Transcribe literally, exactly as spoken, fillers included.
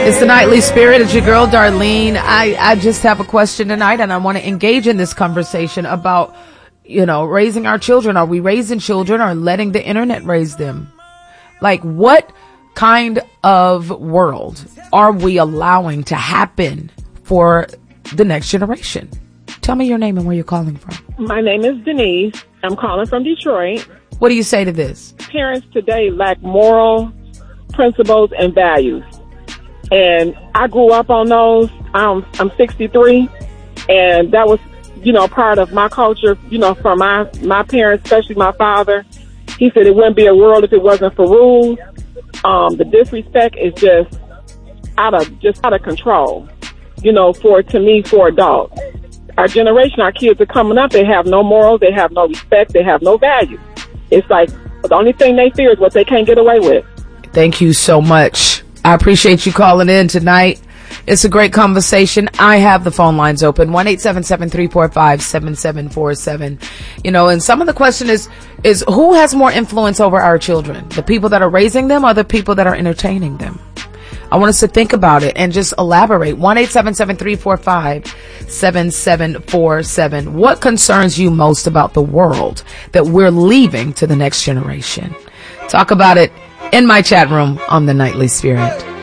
It's the Nightly Spirit. It's your girl, Darlene. I, I just have a question tonight, and I want to engage in this conversation about, you know, raising our children. Are we raising children or letting the internet raise them? Like, what kind of world are we allowing to happen for the next generation? Tell me your name and where you're calling from. My name is Denise. I'm calling from Detroit. What do you say to this? Parents today lack moral principles and values. And I grew up on those. I'm, I'm sixty-three, and that was, you know, part of my culture, you know, from my, my parents, especially my father. He said it wouldn't be a world if it wasn't for rules. Um, the disrespect is just out of, just out of control, you know, for, to me, for adults. Our generation, our kids are coming up, they have no morals, they have no respect, they have no value. It's like the only thing they fear is what they can't get away with. Thank you so much. I appreciate you calling in tonight. It's a great conversation. I have the phone lines open, one eight seven seven, three four five, seven seven four seven. You know, and some of the question is, is who has more influence over our children? The people that are raising them or the people that are entertaining them? I want us to think about it and just elaborate. one eight seven seven, three four five, seven seven four seven. What concerns you most about the world that we're leaving to the next generation? Talk about it in my chat room on the Nightly Spirit.